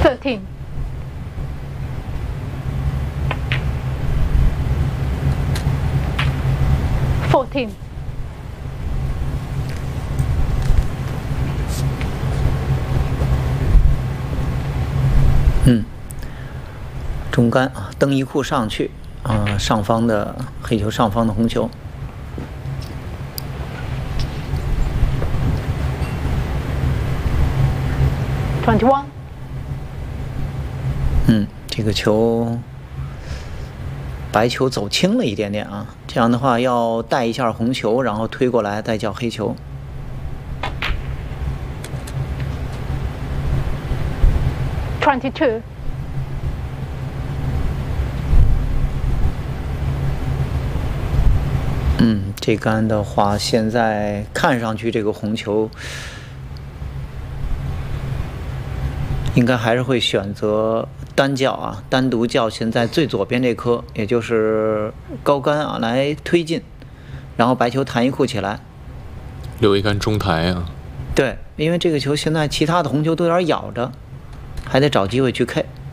13 14 中杆啊，蹬一库上去啊，上方的黑球，上方的红球。 21 这个球，白球走轻了一点点啊，这样的话要带一下红球，然后推过来再叫黑球。 22 这杆的话，现在看上去这个红球应该还是会选择单叫啊，单独叫现在最左边这颗，也就是高杆啊，来推进，然后白球弹一库起来， 留一杆中台啊。 对，因为这个球现在其他的红球都有点咬着，还得找机会去 K。